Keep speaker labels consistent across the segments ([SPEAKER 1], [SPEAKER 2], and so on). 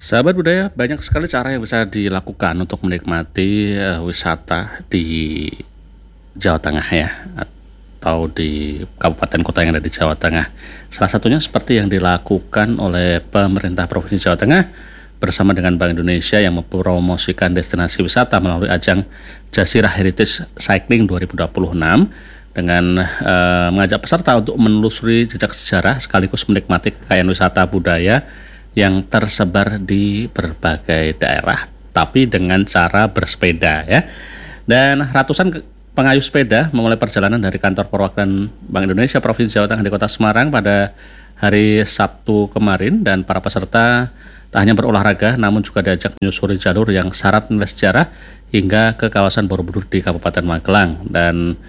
[SPEAKER 1] Sahabat budaya, banyak sekali cara yang bisa dilakukan untuk menikmati wisata di Jawa Tengah ya, atau di kabupaten kota yang ada di Jawa Tengah. Salah satunya seperti yang dilakukan oleh pemerintah Provinsi Jawa Tengah bersama dengan Bank Indonesia yang mempromosikan destinasi wisata melalui ajang Jazirah Heritage Cycling 2026 dengan mengajak peserta untuk menelusuri jejak sejarah sekaligus menikmati kekayaan wisata budaya yang tersebar di berbagai daerah, tapi dengan cara bersepeda ya. Dan ratusan pengayuh sepeda memulai perjalanan dari kantor perwakilan Bank Indonesia Provinsi Jawa Tengah di Kota Semarang pada hari Sabtu kemarin, dan para peserta tak hanya berolahraga namun juga diajak menyusuri jalur yang syarat nilai sejarah hingga ke kawasan Borobudur di Kabupaten Magelang. Dan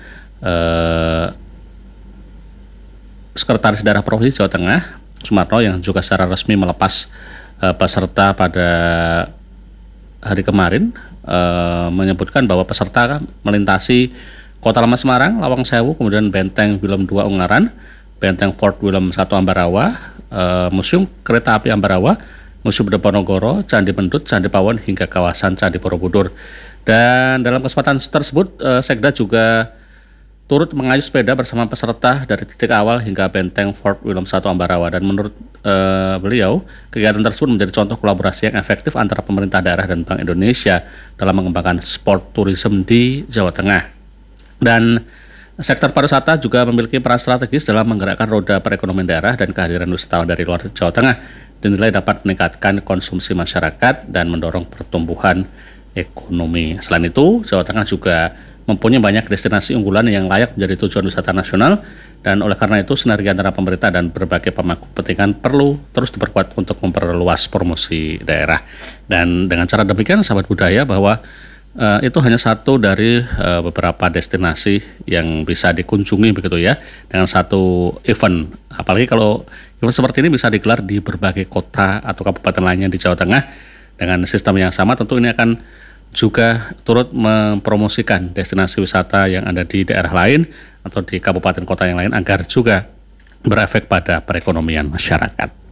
[SPEAKER 1] Sekretaris Daerah Provinsi Jawa Tengah Sumarno yang juga secara resmi melepas peserta pada hari kemarin menyebutkan bahwa peserta melintasi Kota Lama Semarang, Lawang Sewu, kemudian Benteng Willem II Ungaran, Benteng Fort Willem I Ambarawa, Museum Kereta Api Ambarawa, Museum Diponegoro, Candi Mendut, Candi Pawon hingga kawasan Candi Borobudur. Dan dalam kesempatan tersebut Sekda juga turut mengayuh sepeda bersama peserta dari titik awal hingga Benteng Fort Willem I Ambarawa. Dan menurut beliau, kegiatan tersebut menjadi contoh kolaborasi yang efektif antara pemerintah daerah dan Bank Indonesia dalam mengembangkan sport tourism di Jawa Tengah. Dan sektor pariwisata juga memiliki peran strategis dalam menggerakkan roda perekonomian daerah, dan kehadiran wisatawan dari luar Jawa Tengah dinilai dapat meningkatkan konsumsi masyarakat dan mendorong pertumbuhan ekonomi. Selain itu, Jawa Tengah juga mempunyai banyak destinasi unggulan yang layak menjadi tujuan wisata nasional, dan oleh karena itu sinergi antara pemerintah dan berbagai pemangku kepentingan perlu terus diperkuat untuk memperluas promosi daerah. Dan dengan cara demikian, sahabat budaya, bahwa itu hanya satu dari beberapa destinasi yang bisa dikunjungi begitu ya, dengan satu event. Apalagi kalau event seperti ini bisa digelar di berbagai kota atau kabupaten lainnya di Jawa Tengah dengan sistem yang sama, tentu ini akan juga turut mempromosikan destinasi wisata yang ada di daerah lain atau di kabupaten kota yang lain agar juga berefek pada perekonomian masyarakat.